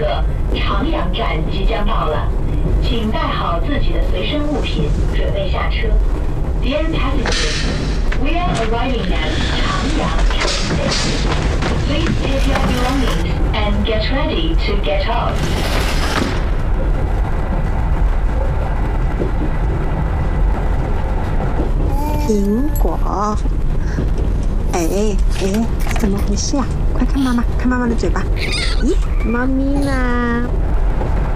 刻，长阳站即将到了，请带好自己的随身物品，准备下车。Dear passengers, we are arriving at Changyang train station. Please take your belongings and get ready to get off. 苹果，哎，怎么回事啊？快看妈妈，看妈妈的嘴巴。咦，猫咪呢？